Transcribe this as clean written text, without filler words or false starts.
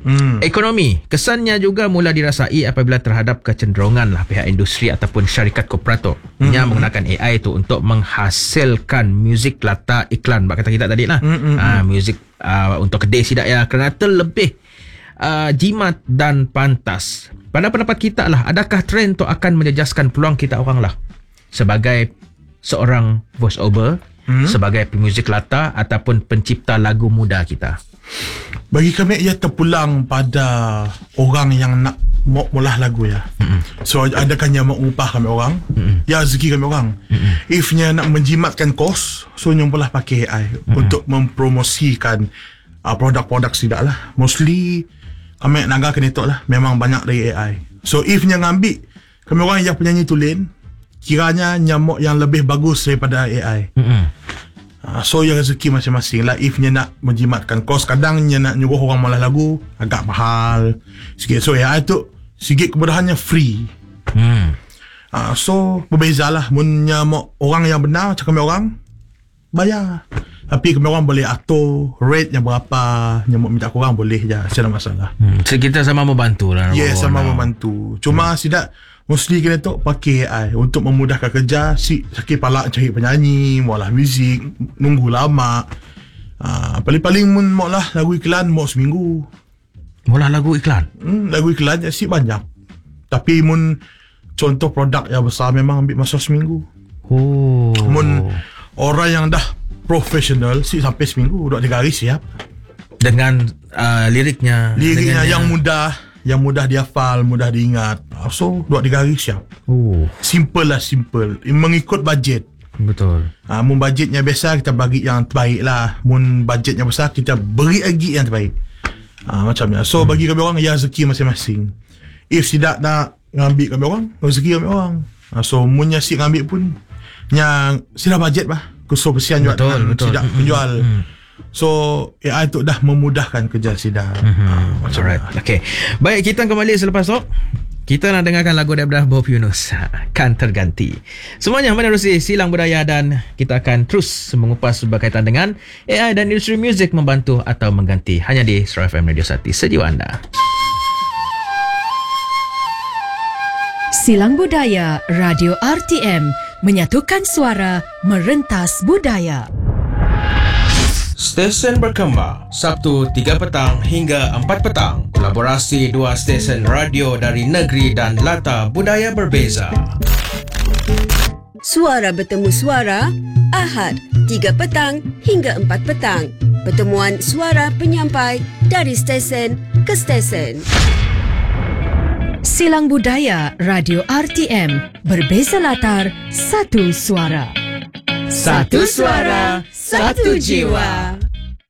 Ekonomi, kesannya juga mula dirasai apabila terhadap kecenderungan pihak industri ataupun syarikat korporator yang menggunakan AI itu untuk menghasilkan muzik latar iklan. Bak kata kita tadi lah, muzik untuk kedai sidak ya, kerana lebih jimat dan pantas. Pada pendapat kita lah, adakah trend tu akan menjejaskan peluang kita orang lah sebagai seorang voice over, sebagai pemuzik latar ataupun pencipta lagu muda kita? Bagi kami ia terpulang pada orang yang nak molah lagu ya. So adakah yang mau upah kami orang, ya rezeki kami orang. If nya nak menjimatkan kos, so nyumpalah pakai AI untuk mempromosikan produk-produk sidak lah. Mostly kami nak agakkan itu lah, memang banyak dari AI. So if nya ngambil kami orang yang penyanyi tulen, kiranya nyamuk yang lebih bagus daripada AI. So yang rezeki masing-masing lah. If nya nak menjimatkan kos, kadang nya nak nyuruh orang malah lagu agak mahal sikit. So AI tu sikit kemudahannya free. So berbezalah. Munnya orang yang benar macam kami orang bayar, tapi kami orang boleh atur rate yang berapa. Yang minta korang boleh je, tiada masalah. So kita sama membantu lah. Yes, sama membantu. Cuma sidak mostly kena tu pakai AI untuk memudahkan kerja. Sakit pala cari penyanyi, maulah muzik, nunggu lama. Paling-paling maulah lagu iklan mau seminggu. Maulah lagu iklan? Lagu iklan si banyak. Tapi mun contoh produk yang besar memang ambil masa seminggu. Mun orang yang dah profesional si sampai seminggu, 2-3 hari siap. Dengan liriknya yang mudah dihafal, mudah diingat. So 2-3 hari siap. Simple lah, simple. Mengikut bajet. Betul. Mun bajetnya biasa, kita bagi yang terbaik lah. Mun bajetnya besar, kita beri lagi yang terbaik. Macamnya. So bagi kami orang, ya rezeki masing-masing. If tidak nak ngambil kami orang, rezeki kami orang. So munnya si ngambil pun, yang sila bajet bah. So kesian juga dengan tidak penjual. So AI tu dah memudahkan kerja sidang. Alright. Okay. Baik, kita kembali selepas tu. Kita nak dengarkan lagu daripada Bob Yunus, Kan Terganti. Semuanya menerusi Silang Budaya, dan kita akan terus mengupas berkaitan dengan AI dan industri muzik membantu atau mengganti, hanya di Suara FM Radio Sati, sejiwa anda. Silang Budaya Radio RTM, menyatukan suara, merentas budaya. Stesen berkembang Sabtu 3 petang hingga 4 petang. Kolaborasi 2 stesen radio dari negeri dan latar budaya berbeza. Suara bertemu suara, Ahad 3 petang hingga 4 petang. Pertemuan suara penyampai dari stesen ke stesen. Silang Budaya Radio RTM, berbeza latar, satu suara. Satu suara, satu jiwa.